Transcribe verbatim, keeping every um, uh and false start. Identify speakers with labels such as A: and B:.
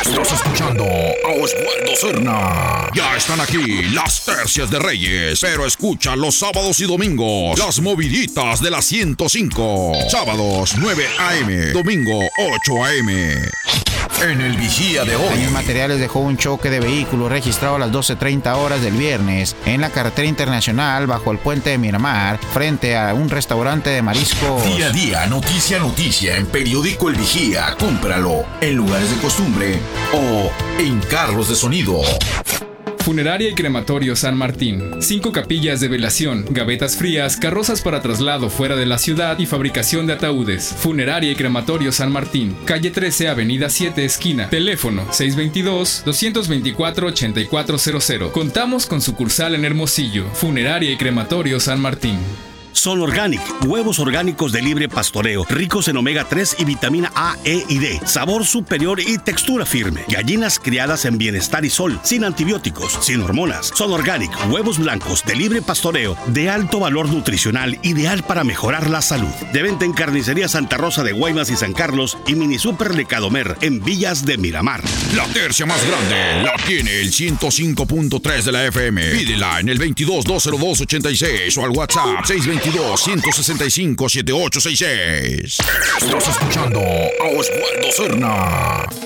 A: Estás escuchando a Oswaldo Cerna. Ya están aquí las tercias de Reyes, pero escucha los sábados y domingos las moviditas de la ciento cinco. Sábados nueve a eme, domingo ocho a eme. En el vigía de hoy.
B: Daños materiales dejó un choque de vehículos registrado a las doce treinta horas del viernes en la carretera internacional bajo el puente de Miramar frente a un restaurante de mariscos.
A: Día a día, noticia a noticia en Periódico El Vigía. Cómpralo en lugares de costumbre o en carros de sonido.
C: Funeraria y Crematorio San Martín. Cinco capillas de velación, gavetas frías, carrozas para traslado fuera de la ciudad y fabricación de ataúdes. Funeraria y Crematorio San Martín. Calle trece, Avenida siete, esquina. Teléfono seis dos dos, dos dos cuatro, ocho cuatro cero cero. Contamos con sucursal en Hermosillo. Funeraria y Crematorio San Martín.
D: Sol Organic, huevos orgánicos de libre pastoreo, ricos en omega tres y vitamina A, E y D, sabor superior y textura firme. Gallinas criadas en bienestar y sol, sin antibióticos, sin hormonas. Sol Organic, huevos blancos de libre pastoreo, de alto valor nutricional, ideal para mejorar la salud. De venta en Carnicería Santa Rosa de Guaymas y San Carlos y Mini Super Lecadomer en Villas de Miramar.
A: La tercia más grande la tiene el ciento cinco punto tres de la F M. Pídela en el veintidós, doscientos dos, ochenta y seis o al WhatsApp seis dos dos, ciento sesenta y cinco, setenta y ocho sesenta y seis. Estás escuchando a Oswaldo Cerna.